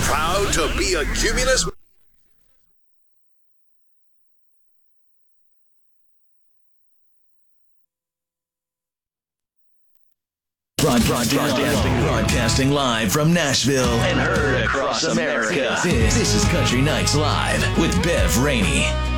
Proud to be a Cumulus. Broadcasting live from Nashville and heard across America. This is Country Nights Live with Bev Rainey.